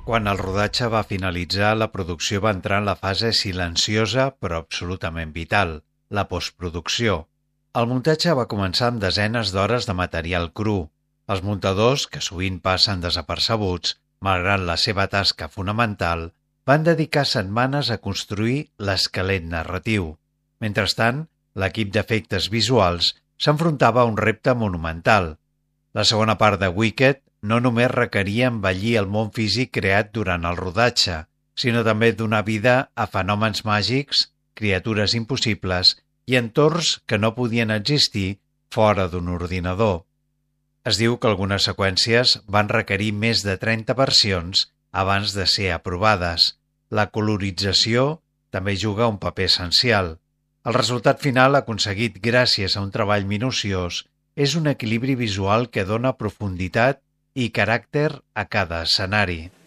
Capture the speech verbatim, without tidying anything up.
Quan el rodatge va finalitzar, la producció va entrar en la fase silenciosa però absolutament vital, la postproducció. El muntatge va començar amb desenes d'hores de material cru. Els muntadors, que sovint passen desapercebuts, malgrat la seva tasca fonamental, van dedicar setmanes a construir l'esquelet narratiu. Mentrestant, l'equip d'efectes visuals s'enfrontava a un repte monumental. La segona part de Wicked no només requeria embellir el món físic creat durant el rodatge, sinó també donar vida a fenòmens màgics, criatures impossibles i entorns que no podien existir fora d'un ordinador. Es diu que algunes seqüències van requerir més de trenta versions abans de ser aprovades. La colorització també juga un paper essencial. El resultat final, aconseguit gràcies a un treball minuciós, és un equilibri visual que dona profunditat i caràcter a cada escenari.